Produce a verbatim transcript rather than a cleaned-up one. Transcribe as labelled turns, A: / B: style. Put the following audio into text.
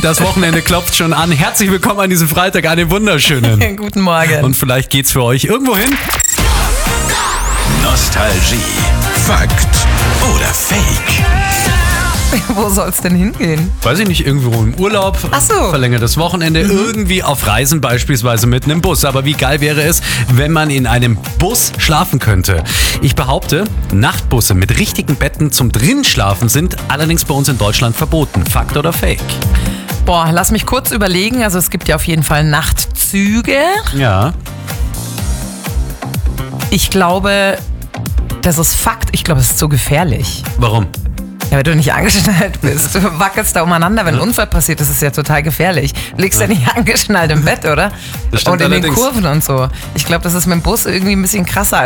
A: Das Wochenende klopft schon an. Herzlich willkommen an diesem Freitag, einen wunderschönen.
B: Guten Morgen.
A: Und vielleicht geht's für euch irgendwo hin.
C: Nostalgie, Fakt oder Fake?
B: Wo soll's denn hingehen?
A: Weiß ich nicht, irgendwo im Urlaub,
B: Ach so.
A: verlängertes Wochenende, mhm. irgendwie auf Reisen beispielsweise mit einem Bus. Aber wie geil wäre es, wenn man in einem Bus schlafen könnte? Ich behaupte, Nachtbusse mit richtigen Betten zum Drinschlafen sind allerdings bei uns in Deutschland verboten. Fakt oder Fake?
B: Boah, lass mich kurz überlegen. Also es gibt ja auf jeden Fall Nachtzüge.
A: Ja.
B: Ich glaube, das ist Fakt. Ich glaube, es ist zu gefährlich.
A: Warum?
B: Ja, wenn du nicht angeschnallt bist, du wackelst da umeinander, wenn ein Unfall passiert, das ist ja total gefährlich. Du liegst ja, ja nicht angeschnallt im Bett, oder?
A: Das stimmt
B: und in
A: allerdings.
B: den Kurven und so. Ich glaube, das ist mit dem Bus irgendwie ein bisschen krasser.